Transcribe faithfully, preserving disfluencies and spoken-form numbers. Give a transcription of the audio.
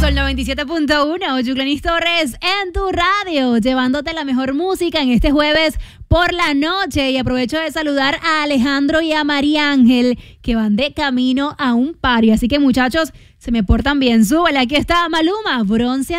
Sol noventa y siete punto uno, Yuclanis Torres en tu radio, llevándote la mejor música en este jueves por la noche. Y aprovecho de saludar a Alejandro y a María Ángel, que van de camino a un party. Así que, muchachos, se me portan bien. Súbele, aquí está Maluma, Bronce.